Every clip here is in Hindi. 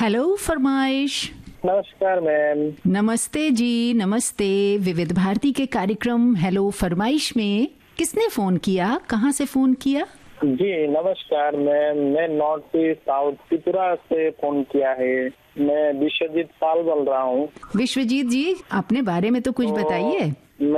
हेलो फरमाइश। नमस्कार मैम। नमस्ते जी, नमस्ते। विविध भारती के कार्यक्रम हेलो फरमाइश में किसने फोन किया, कहाँ से फोन किया? जी नमस्कार मैम, मैं नॉर्थ ईस्ट साउथ त्रिपुरा से फोन किया है। मैं विश्वजीत पाल बोल रहा हूँ। विश्वजीत जी, अपने बारे में तो कुछ बताइए।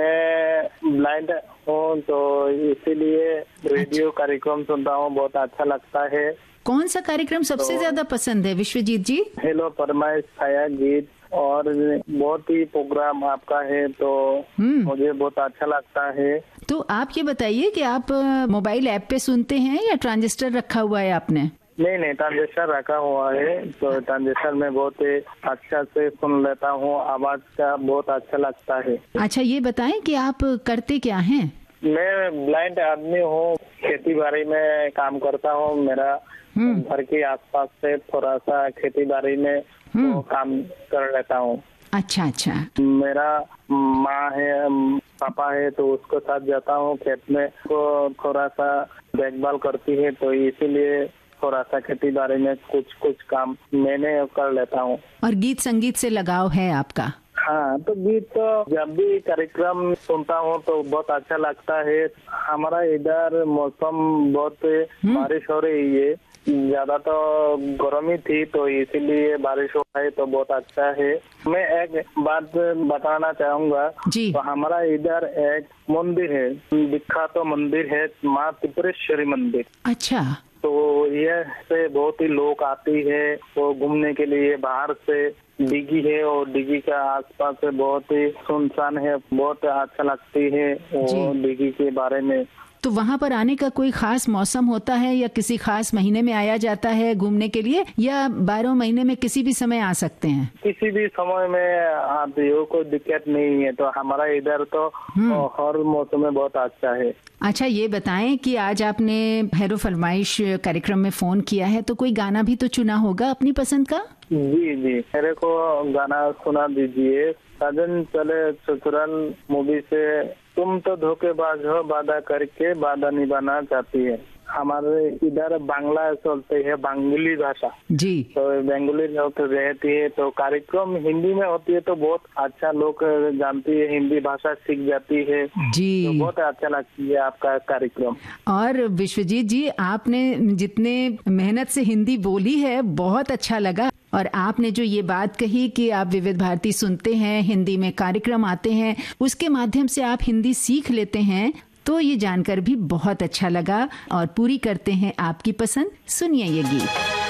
मैं ब्लाइंड हूँ तो इसीलिए रेडियो कार्यक्रम सुनता हूँ, बहुत अच्छा लगता है। कौन सा कार्यक्रम सबसे ज्यादा पसंद है विश्वजीत जी? हेलो फरमाइश, छाया गीत और बहुत ही प्रोग्राम आपका है तो मुझे बहुत अच्छा लगता है। तो आप ये बताइए कि आप मोबाइल ऐप पे सुनते हैं या ट्रांजिस्टर रखा हुआ है आपने? नहीं, ट्रांजिस्टर रखा हुआ है तो ट्रांजिस्टर में बहुत ही अच्छा से सुन लेता हूँ, आवाज का बहुत अच्छा लगता है। अच्छा, ये बताएं कि आप करते क्या हैं? मैं ब्लाइंड आदमी हूँ, खेती बाड़ी में काम करता हूँ। मेरा घर के आसपास से थोड़ा सा खेती बाड़ी में तो काम कर लेता हूँ। अच्छा अच्छा। मेरा माँ है, पापा है तो उसके साथ जाता हूँ खेत में, तो थोड़ा सा देखभाल करती है तो इसीलिए थोड़ा सा खेती बाड़ी में कुछ काम मैंने कर लेता हूँ। और गीत संगीत से लगाव है आपका? हाँ, तो गीत तो जब भी कार्यक्रम सुनता हूँ तो बहुत अच्छा लगता है। हमारा इधर मौसम बहुत बारिश हो रही है, ज्यादा तो गर्मी थी तो इसीलिए बारिश हो रही है तो बहुत अच्छा है। मैं एक बात बताना चाहूँगा जी। तो हमारा इधर एक मंदिर है, विख्यात मंदिर है, माँ त्रिपुरेश्वरी मंदिर। अच्छा। तो ये से बहुत ही लोग आती है वो घूमने के लिए। बाहर से डिगी है और डिगी का आसपास से बहुत ही सुनसान है, बहुत अच्छा लगती है वो डिगी के बारे में। तो वहाँ पर आने का कोई खास मौसम होता है या किसी खास महीने में आया जाता है घूमने के लिए, या 12 महीने में किसी भी समय आ सकते हैं? किसी भी समय में आते हो, कोई दिक्कत नहीं है। तो हमारा इधर तो हर मौसम में बहुत अच्छा है। अच्छा, ये बताएं कि आज आपने हेलो फरमाइश कार्यक्रम में फोन किया है तो कोई गाना भी तो चुना होगा अपनी पसंद का? जी, मेरे को गाना सुना दीजिए। साजन चले ससुराल मूवी से, तुम तो धोखेबाज हो, वादा करके वादा निभाना चाहती है। हमारे इधर बांग्ला चलते है, बंगाली भाषा जी। तो बंगाली लोग रहती है तो कार्यक्रम हिंदी में होती है तो बहुत अच्छा लोग जानती है, हिंदी भाषा सीख जाती है जी। तो बहुत अच्छा लगती है आपका कार्यक्रम। और विश्वजीत जी, आपने जितने मेहनत से हिंदी बोली है बहुत अच्छा लगा। और आपने जो ये बात कही कि आप विविध भारती सुनते हैं, हिंदी में कार्यक्रम आते हैं, उसके माध्यम से आप हिंदी सीख लेते हैं, तो ये जानकर भी बहुत अच्छा लगा। और पूरी करते हैं आपकी पसंद, सुनिए ये गीत।